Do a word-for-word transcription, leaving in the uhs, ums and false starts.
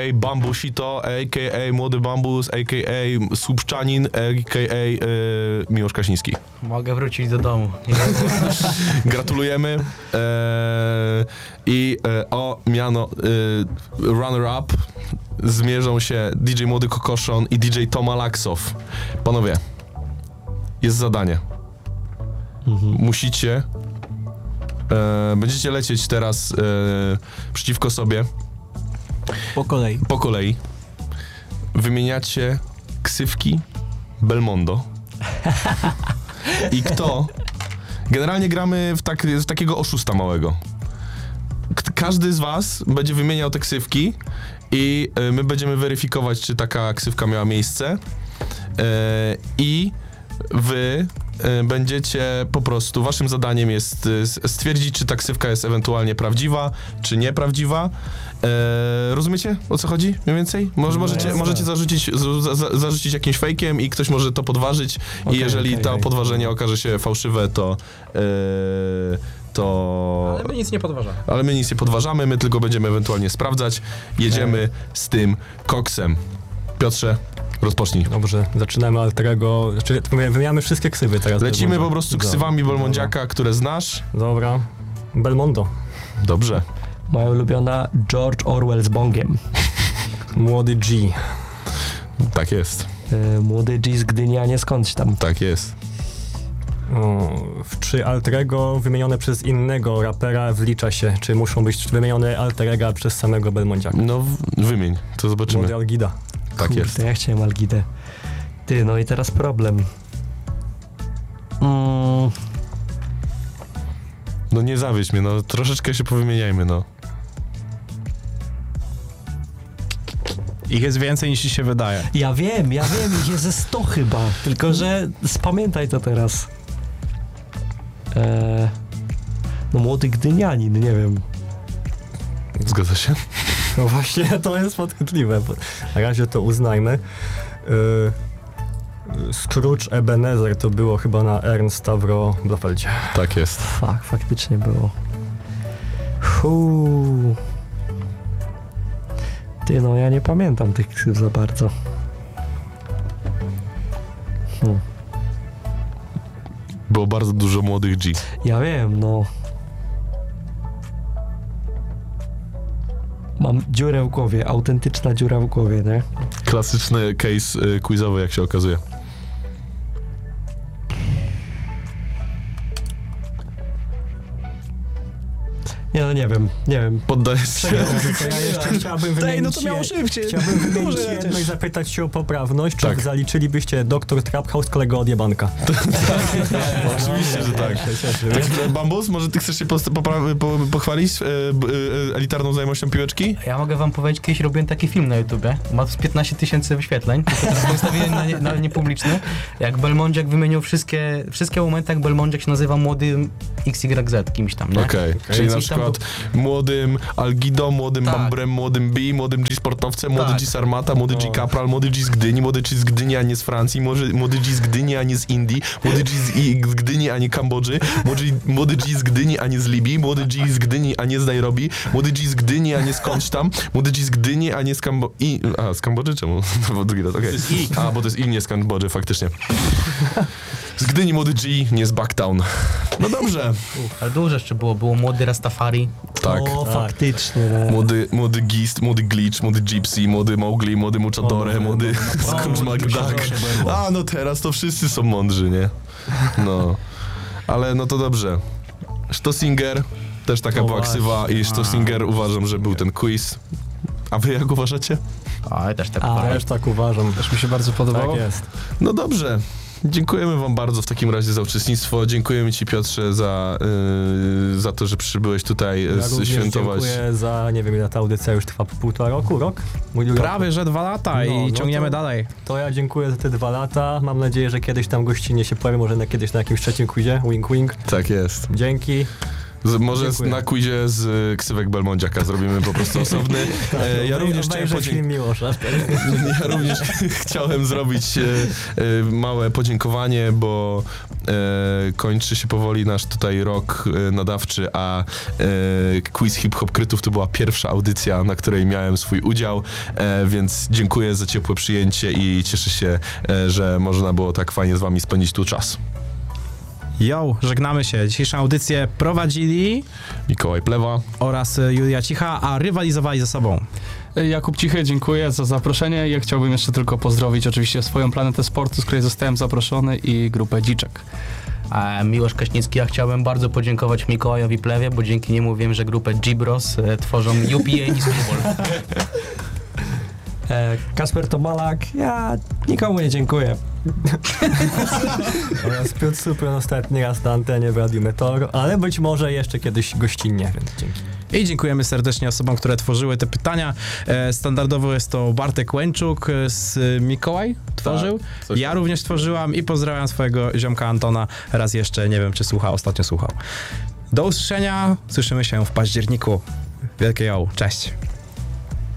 Bambusito, a k a. Młody Bambus, a k a. Słupszczanin, a k a. Yy, Miłosz Kasiński. Mogę wrócić do domu. Gratulujemy. Eee, I e, o miano e, runner-up zmierzą się D J Młody Kokoszon i D J Toma Laksow. Panowie, jest zadanie. Mhm. Musicie e, będziecie lecieć teraz e, przeciwko sobie. Po kolei. Po kolei. Wymieniacie ksywki Belmondo. I kto? Generalnie gramy w, tak, w takiego oszusta małego. K- każdy z was będzie wymieniał te ksywki i y, my będziemy weryfikować, czy taka ksywka miała miejsce. Y, I wy y, będziecie po prostu, waszym zadaniem jest y, stwierdzić, czy ta ksywka jest ewentualnie prawdziwa, czy nieprawdziwa. E, rozumiecie, o co chodzi mniej więcej? Może, możecie, no, możecie zarzucić, za, za, zarzucić jakimś fejkiem i ktoś może to podważyć okay, i jeżeli okay, to okay. podważenie okaże się fałszywe, to e, to... Ale my nic nie podważamy. Ale my nic nie podważamy, my tylko będziemy ewentualnie sprawdzać. Jedziemy z tym koksem. Piotrze, rozpocznij. Dobrze, zaczynamy alterego, znaczy wymieniamy wszystkie ksywy teraz. Lecimy Belmondo. po prostu ksywami Belmondziaka, które znasz. Dobra, Belmondo. Dobrze. Moja ulubiona George Orwell z bongiem. Młody G. Tak jest. Yy, młody G z Gdyni, a nie skądś tam. Tak jest. O, czy alterego wymienione przez innego rapera wlicza się? Czy muszą być wymienione alterega przez samego Belmondziaka? No, w- wymień, to zobaczymy. Młody Algida. Tak Kurde, jest. ja chciałem Algidę. Ty, no i teraz problem. Mm, No nie zawiedź mnie, no troszeczkę się powymieniajmy, no. Ich jest więcej niż ci się wydaje. ja wiem, ja wiem, ich jest ze sto chyba. Tylko, że spamiętaj to teraz. Eee, no młody Gdynianin, nie wiem. Zgadza się? No właśnie, to jest podchwytliwe. Na razie to uznajmy. Yy, Scrooge Ebenezer to było chyba na Ernst Stavro Blofeldzie. Tak jest. Fak, faktycznie było. Huu. Ty, no ja nie pamiętam tych ksyw za bardzo. Hmm. Było bardzo dużo młodych G. Ja wiem, no. Mam dziurę w głowie, autentyczna dziura w głowie, nie? Klasyczny case y, quizowy, jak się okazuje. Nie, no nie wiem, nie wiem. Poddajesz się. To ja jeszcze chciałbym Daj, no wymienić, to miało szybciej. chciałbym wymienić Dobrze, jedno i zapytać się o poprawność, czy Tak. zaliczylibyście doktor Traphouse kolego od jebanka? Oczywiście, że tak. tak. Bambus, może ty chcesz się post- popra- po- pochwalić e, b- e, elitarną znajomością piłeczki? Ja mogę wam powiedzieć, kiedyś robiłem taki film na YouTubie. Ma z piętnaście tysięcy wyświetleń, tylko teraz go ustawiłem na, nie, na niepubliczny. Jak Belmondziak wymienił wszystkie, wszystkie momenty, jak Belmondziak się nazywa młodym X Y Z kimś tam, nie? Okej, okay. Czyli na Więc tam przykład młodym Algido, młodym Tak. Bambrem, młodym B, młodym G sportowcem, młody Tak. G z Armata, młody G No. Kapral, młody G z Gdyni, młody G z Gdyni, a nie z Francji, młody, młody G z Gdyni, a nie z Indii, młody G z, i, z Gdyni, a nie Kambodży, młody, młody G z Gdyni, a nie z Libii, młody G z Gdyni, a nie z Nairobi, młody G z Gdyni, a nie skądś tam, młody G z Gdyni, a nie z Kambodży. I, a, z Kambodży? Czemu? Bo drugi raz, okej. Okay. A, bo to jest I, nie z Kambodży, faktycznie. Z Gdyni młody G, nie z Bucktown. No dobrze. Ale dużo jeszcze było, było młody Rastafari. Tak. O, faktycznie. nie. Młody, młody Gist, młody Glitch, młody Gypsy, młody Mowgli, młody Muchadore, O, no, młody no, no, Scrooge no, McDuck. no, A, no teraz to wszyscy są mądrzy, nie? No. Ale no to dobrze. Stossinger, też taka No była ksywa i Stossinger uważam, że był ten quiz. A wy jak uważacie? A, ja też tak A, uważam. Też tak uważam. Też mi się bardzo podobało. Tak jest. No dobrze. Dziękujemy wam bardzo w takim razie za uczestnictwo. Dziękujemy ci, Piotrze, za, yy, za to, że przybyłeś tutaj Ja yy, również świętować. dziękuję za, nie wiem ile ta audycja już trwa, półtora roku, rok? Mój rok. Prawie, że dwa lata No, i no ciągniemy to- dalej. To ja dziękuję za te dwa lata. Mam nadzieję, że kiedyś tam gościnnie się pojawię, może na, kiedyś na jakimś trzecim quizie. Wink, wink. Tak jest. Dzięki. Z, może z, Dziękuję. na quizie z y, ksywek Belmondziaka zrobimy po prostu osobny. E, ja również chciałem Obejrzeć podziękować. film Miłosza. Ja również chciałem zrobić e, e, małe podziękowanie, bo e, kończy się powoli nasz tutaj rok e, nadawczy, a e, quiz hip-hop krytów to była pierwsza audycja, na której miałem swój udział, e, więc dziękuję za ciepłe przyjęcie i cieszę się, e, że można było tak fajnie z wami spędzić tu czas. Yo, żegnamy się. Dzisiejszą audycję prowadzili Mikołaj Plewa. oraz Julia Cicha, a rywalizowali ze sobą. Jakub Cichy, dziękuję za zaproszenie. Ja chciałbym jeszcze tylko pozdrowić oczywiście swoją planetę sportu, z której zostałem zaproszony, i grupę Dziczek. A Miłosz Kaśnicki, ja chciałem bardzo podziękować Mikołajowi Plewie, bo dzięki niemu wiem, że grupę Gibros e, tworzą U P A i Snowball. E, Kasper Tomalak, ja nikomu nie dziękuję. Oraz Piotr Supron ostatni raz na antenie w Radiu Meteor, ale być może jeszcze kiedyś gościnnie, więc dzięki. I dziękujemy serdecznie osobom, które tworzyły te pytania. E, standardowo jest to Bartek Łęczuk e, z Mikołaj tworzył. coś Ja tam. również tworzyłam i pozdrawiam swojego ziomka Antona. Raz jeszcze, nie wiem czy słuchał, ostatnio słuchał. Do usłyszenia, słyszymy się w październiku. Wielkie yo, cześć.